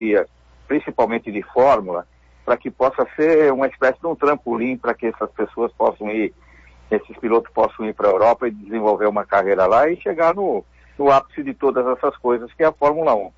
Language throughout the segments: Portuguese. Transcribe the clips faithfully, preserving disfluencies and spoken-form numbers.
principalmente de fórmula, para que possa ser uma espécie de um trampolim para que essas pessoas possam ir, esses pilotos possam ir para a Europa e desenvolver uma carreira lá e chegar no, no ápice de todas essas coisas, que é a Fórmula um.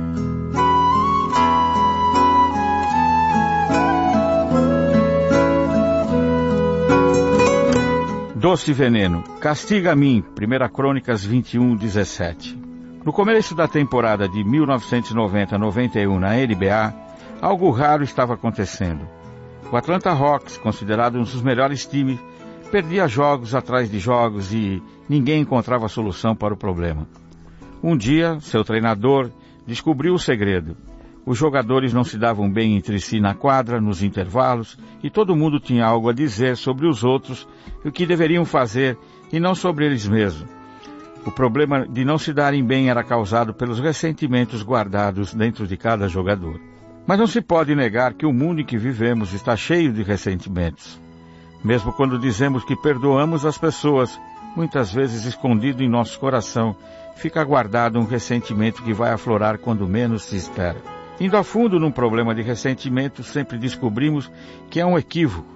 Doce Veneno, Castiga a Mim, primeira Crônicas vinte e um, dezessete. No começo da temporada de mil novecentos e noventa a noventa e um na N B A, algo raro estava acontecendo. O Atlanta Hawks, considerado um dos melhores times, perdia jogos atrás de jogos e ninguém encontrava solução para o problema. Um dia, seu treinador descobriu o segredo. Os jogadores não se davam bem entre si na quadra, nos intervalos, e todo mundo tinha algo a dizer sobre os outros e o que deveriam fazer, e não sobre eles mesmos. O problema de não se darem bem era causado pelos ressentimentos guardados dentro de cada jogador. Mas não se pode negar que o mundo em que vivemos está cheio de ressentimentos. Mesmo quando dizemos que perdoamos as pessoas, muitas vezes escondido em nosso coração, fica guardado um ressentimento que vai aflorar quando menos se espera. Indo a fundo num problema de ressentimento, sempre descobrimos que é um equívoco,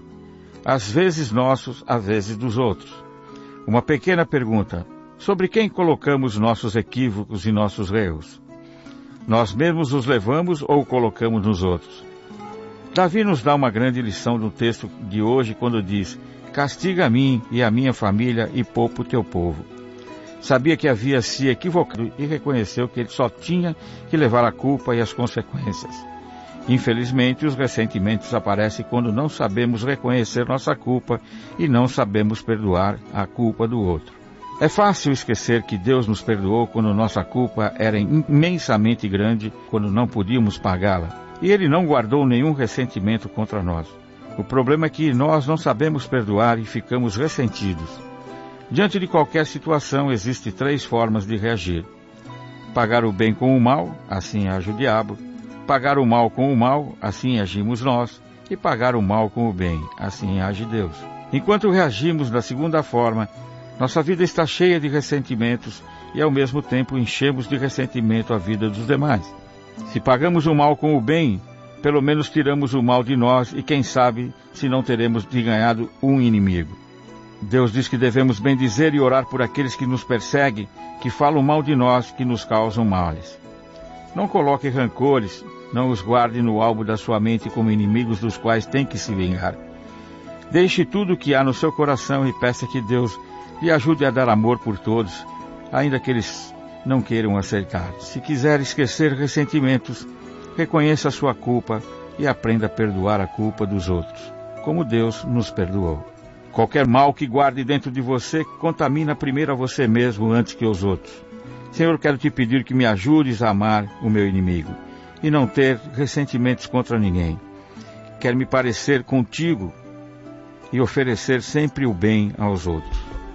às vezes nossos, às vezes dos outros. Uma pequena pergunta: sobre quem colocamos nossos equívocos e nossos erros? Nós mesmos os levamos ou colocamos nos outros? Davi nos dá uma grande lição no texto de hoje quando diz: castiga a mim e a minha família e poupa o teu povo. Sabia que havia se equivocado e reconheceu que ele só tinha que levar a culpa e as consequências. Infelizmente, os ressentimentos aparecem quando não sabemos reconhecer nossa culpa e não sabemos perdoar a culpa do outro. É fácil esquecer que Deus nos perdoou quando nossa culpa era imensamente grande, quando não podíamos pagá-la. E Ele não guardou nenhum ressentimento contra nós. O problema é que nós não sabemos perdoar e ficamos ressentidos. Diante de qualquer situação, existem três formas de reagir. Pagar o bem com o mal, assim age o diabo. Pagar o mal com o mal, assim agimos nós. E pagar o mal com o bem, assim age Deus. Enquanto reagimos da segunda forma, nossa vida está cheia de ressentimentos e, ao mesmo tempo, enchemos de ressentimento a vida dos demais. Se pagamos o mal com o bem, pelo menos tiramos o mal de nós e, quem sabe, se não teremos de ganhado um inimigo. Deus diz que devemos bendizer e orar por aqueles que nos perseguem, que falam mal de nós, que nos causam males. Não coloque rancores, não os guarde no álbum da sua mente como inimigos dos quais tem que se vingar. Deixe tudo o que há no seu coração e peça que Deus lhe ajude a dar amor por todos, ainda que eles não queiram aceitar. Se quiser esquecer ressentimentos, reconheça a sua culpa e aprenda a perdoar a culpa dos outros, como Deus nos perdoou. Qualquer mal que guarde dentro de você, contamina primeiro a você mesmo antes que os outros. Senhor, quero te pedir que me ajudes a amar o meu inimigo e não ter ressentimentos contra ninguém. Quero me parecer contigo e oferecer sempre o bem aos outros.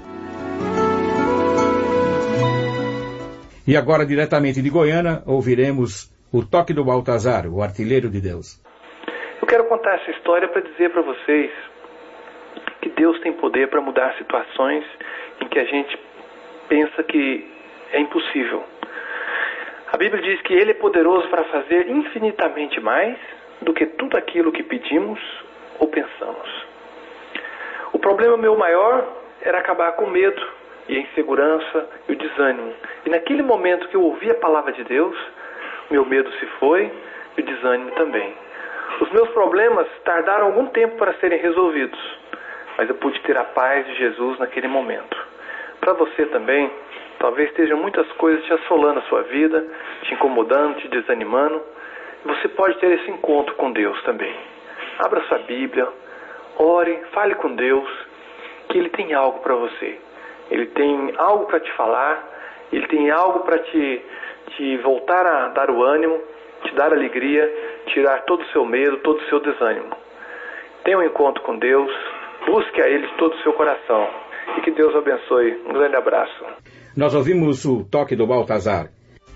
E agora, diretamente de Goiânia, ouviremos o toque do Baltazar, o artilheiro de Deus. Eu quero contar essa história para dizer para vocês que Deus tem poder para mudar situações em que a gente pensa que é impossível. A Bíblia diz que Ele é poderoso para fazer infinitamente mais do que tudo aquilo que pedimos ou pensamos. O problema meu maior era acabar com o medo e a insegurança e o desânimo. E naquele momento que eu ouvi a palavra de Deus, meu medo se foi e o desânimo também. Os meus problemas tardaram algum tempo para serem resolvidos, mas eu pude ter a paz de Jesus naquele momento. Para você também, talvez estejam muitas coisas te assolando a sua vida, te incomodando, te desanimando. Você pode ter esse encontro com Deus também. Abra sua Bíblia, ore, fale com Deus, que Ele tem algo para você. Ele tem algo para te falar, Ele tem algo para te, te voltar a dar o ânimo, te dar alegria, tirar todo o seu medo, todo o seu desânimo. Tenha um encontro com Deus, busque a Ele de todo o seu coração. E que Deus abençoe. Um grande abraço. Nós ouvimos o toque do Baltazar.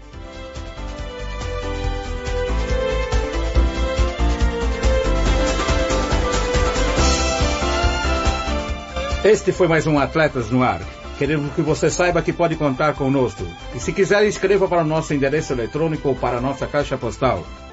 Este foi mais um Atletas no Ar. Queremos que você saiba que pode contar conosco. E se quiser, escreva para o nosso endereço eletrônico ou para a nossa caixa postal.